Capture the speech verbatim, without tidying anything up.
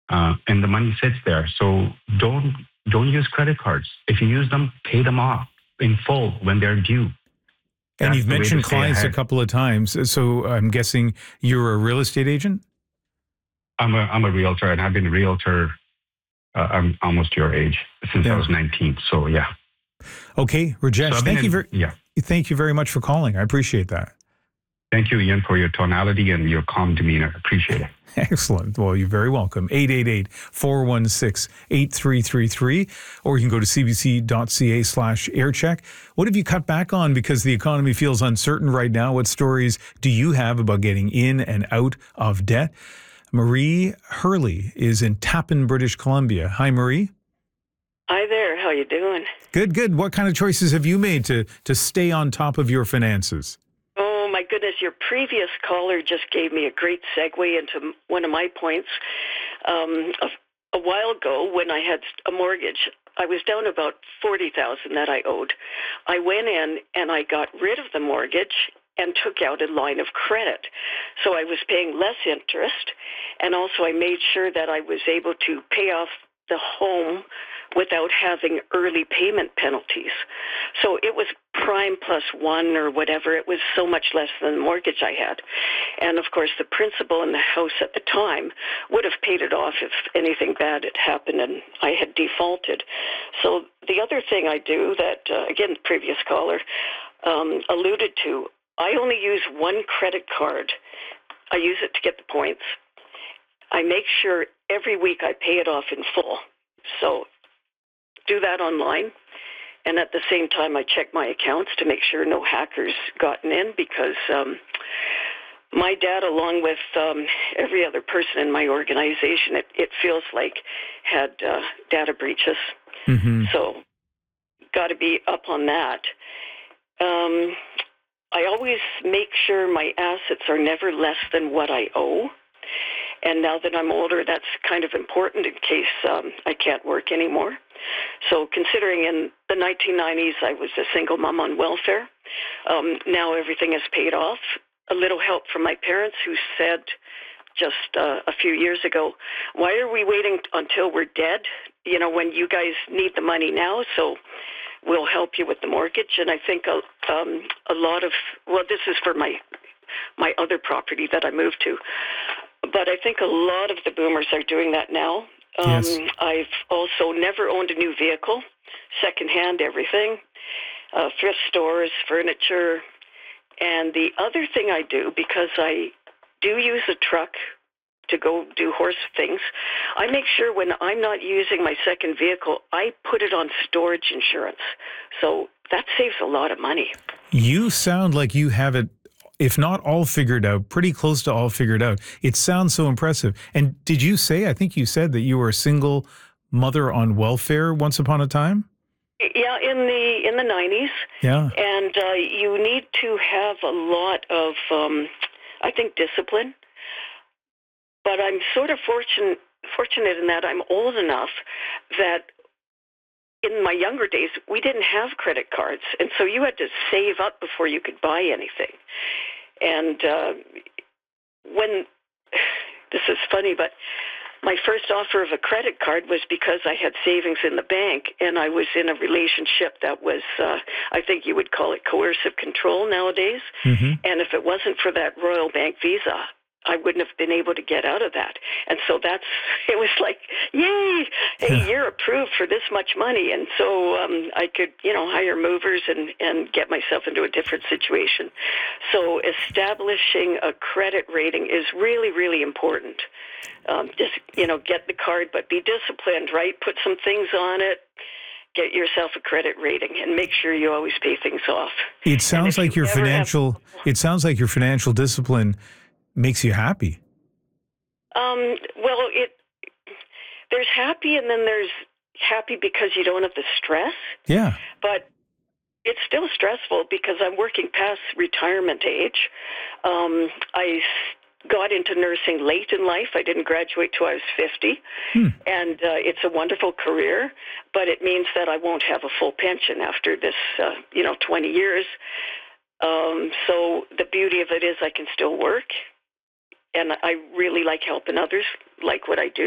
uh, and the money sits there. So don't don't use credit cards. If you use them, pay them off in full when they're due. And That's you've the way to mentioned stay clients a ahead. couple of times, so I'm guessing you're a real estate agent? I'm a I'm a realtor, and I've been a realtor. Uh, I'm almost your age since Yeah. I was nineteen. So yeah. Okay, Rajesh, So I've thank been you in- very yeah. thank you very much for calling. I appreciate that. Thank you, Ian, for your tonality and your calm demeanor. Appreciate it. Excellent. Well, you're very welcome. eight eight eight, four one six, eight three three three, or you can go to cbc.ca slash aircheck. What have you cut back on because the economy feels uncertain right now? What stories do you have about getting in and out of debt? Marie Hurley is in Tappan, British Columbia. Hi, Marie. Hi there. How you doing? Good, good. What kind of choices have you made to, to stay on top of your finances? Oh, my goodness. Your previous caller just gave me a great segue into one of my points. Um, a, a while ago, when I had a mortgage, I was down about forty thousand dollars that I owed. I went in and I got rid of the mortgage and took out a line of credit. So I was paying less interest, and also I made sure that I was able to pay off the home without having early payment penalties. So it was prime plus one or whatever. It was so much less than the mortgage I had. And of course, the principal in the house at the time would have paid it off if anything bad had happened and I had defaulted. So the other thing I do that, uh, again, the previous caller um, alluded to, I only use one credit card. I use it to get the points. I make sure every week I pay it off in full. So do that online. And at the same time, I check my accounts to make sure no hackers gotten in because um, my dad, along with um, every other person in my organization, it, it feels like had uh, data breaches. Mm-hmm. So got to be up on that. Um, I always make sure my assets are never less than what I owe. And now that I'm older, that's kind of important in case um, I can't work anymore. So considering in the nineteen nineties, I was a single mom on welfare. Um, now everything is paid off. A little help from my parents who said just uh, a few years ago, why are we waiting until we're dead? You know, when you guys need the money now, so we'll help you with the mortgage. And I think a, um, a lot of, well, this is for my my other property that I moved to. But I think a lot of the boomers are doing that now. Um, Yes. I've also never owned a new vehicle, secondhand everything, uh, thrift stores, furniture. And the other thing I do, because I do use a truck to go do horse things, I make sure when I'm not using my second vehicle, I put it on storage insurance. So that saves a lot of money. You sound like you have it, if not all figured out, pretty close to all figured out. It sounds so impressive. And did you say, I think you said that you were a single mother on welfare once upon a time? Yeah, in the in the nineties. Yeah. And uh, you need to have a lot of, um, I think, discipline. But I'm sort of fortunate fortunate in that I'm old enough that in my younger days, we didn't have credit cards. And so you had to save up before you could buy anything. And uh, when, this is funny, but my first offer of a credit card was because I had savings in the bank and I was in a relationship that was, uh, I think you would call it coercive control nowadays. Mm-hmm. And if it wasn't for that Royal Bank Visa, I wouldn't have been able to get out of that. And so that's, it was like, yay, hey, you're approved for this much money. And so um, I could, you know, hire movers and, and get myself into a different situation. So establishing a credit rating is really, really important. Um, just, you know, get the card, but be disciplined, right? Put some things on it. Get yourself a credit rating and make sure you always pay things off. It sounds like you your financial, have, it sounds like your financial discipline makes you happy. Um, well, it there's happy and then there's happy because you don't have the stress. Yeah. But it's still stressful because I'm working past retirement age. Um, I got into nursing late in life. I didn't graduate till I was fifty. Hmm. And uh, it's a wonderful career, but it means that I won't have a full pension after this, uh, you know, twenty years. Um, so the beauty of it is I can still work. And I really like helping others, like what I do.